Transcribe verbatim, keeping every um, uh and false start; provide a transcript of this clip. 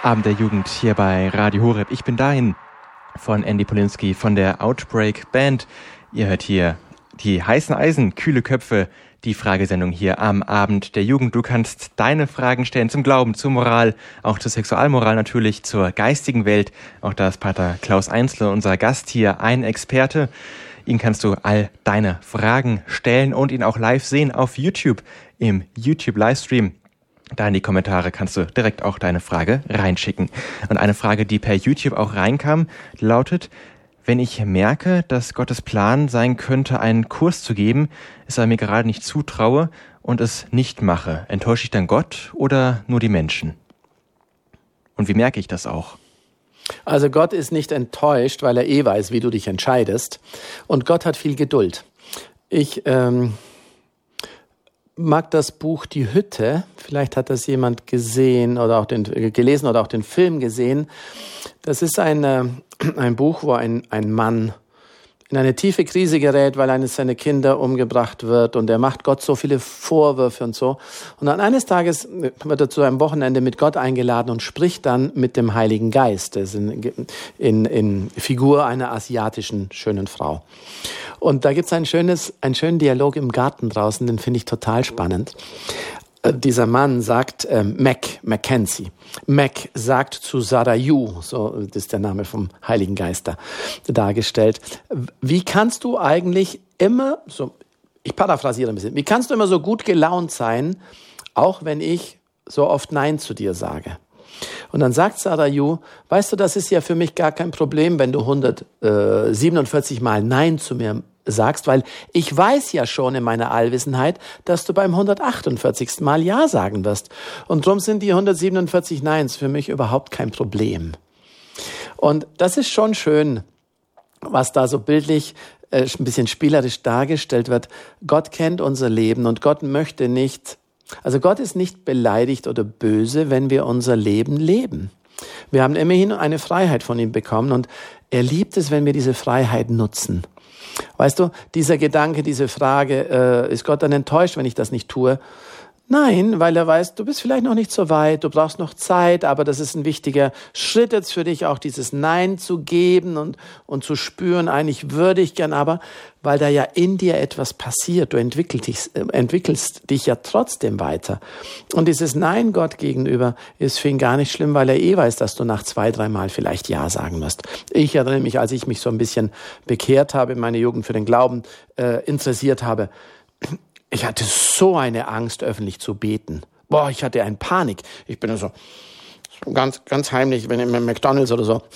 Abend der Jugend hier bei Radio Horeb. Ich bin dahin von Andy Polinski von der Outbreak Band. Ihr hört hier die heißen Eisen, kühle Köpfe, die Fragesendung hier am Abend der Jugend. Du kannst deine Fragen stellen zum Glauben, zur Moral, auch zur Sexualmoral natürlich, zur geistigen Welt. Auch da ist Pater Klaus Einzle, unser Gast hier, ein Experte. Ihn kannst du all deine Fragen stellen und ihn auch live sehen auf YouTube, im YouTube-Livestream. Da in die Kommentare kannst du direkt auch deine Frage reinschicken. Und eine Frage, die per YouTube auch reinkam, lautet: Wenn ich merke, dass Gottes Plan sein könnte, einen Kurs zu geben, es aber mir gerade nicht zutraue und es nicht mache, enttäusche ich dann Gott oder nur die Menschen? Und wie merke ich das auch? Also Gott ist nicht enttäuscht, weil er eh weiß, wie du dich entscheidest. Und Gott hat viel Geduld. Ich ähm, mag das Buch Die Hütte. Vielleicht hat das jemand gesehen oder auch den, gelesen oder auch den Film gesehen. Das ist ein, äh, ein Buch, wo ein, ein Mann in eine tiefe Krise gerät, weil eines seiner Kinder umgebracht wird und er macht Gott so viele Vorwürfe und so. Und dann eines Tages wird er zu einem Wochenende mit Gott eingeladen und spricht dann mit dem Heiligen Geist. Das ist in, in, in Figur einer asiatischen schönen Frau. Und da gibt es ein schönes, einen schönen Dialog im Garten draußen, den finde ich total spannend. Dieser Mann sagt, äh, Mac, Mackenzie, Mac sagt zu Sarayu, so ist der Name vom Heiligen Geist da dargestellt, wie kannst du eigentlich immer, so, ich paraphrasiere ein bisschen, wie kannst du immer so gut gelaunt sein, auch wenn ich so oft Nein zu dir sage? Und dann sagt Sarayu, weißt du, das ist ja für mich gar kein Problem, wenn du hundertsiebenundvierzig Mal Nein zu mir sagst, weil ich weiß ja schon in meiner Allwissenheit, dass du beim hundertachtundvierzigsten Mal Ja sagen wirst. Und drum sind die hundertsiebenundvierzig Neins für mich überhaupt kein Problem. Und das ist schon schön, was da so bildlich, äh, ein bisschen spielerisch dargestellt wird. Gott kennt unser Leben und Gott möchte nicht, also Gott ist nicht beleidigt oder böse, wenn wir unser Leben leben. Wir haben immerhin eine Freiheit von ihm bekommen und er liebt es, wenn wir diese Freiheit nutzen. Weißt du, dieser Gedanke, diese Frage, äh, ist Gott dann enttäuscht, wenn ich das nicht tue? Nein, weil er weiß, du bist vielleicht noch nicht so weit, du brauchst noch Zeit, aber das ist ein wichtiger Schritt jetzt für dich, auch dieses Nein zu geben und, und zu spüren, eigentlich würde ich gern, aber weil da ja in dir etwas passiert, du entwickelst dich, äh, entwickelst dich ja trotzdem weiter. Und dieses Nein Gott gegenüber ist für ihn gar nicht schlimm, weil er eh weiß, dass du nach zwei, dreimal vielleicht Ja sagen wirst. Ich erinnere mich, als ich mich so ein bisschen bekehrt habe, in meiner Jugend für den Glauben äh, interessiert habe, ich hatte so eine Angst, öffentlich zu beten. Boah, ich hatte eine Panik. Ich bin so ganz, ganz heimlich, wenn ich mit McDonald's oder so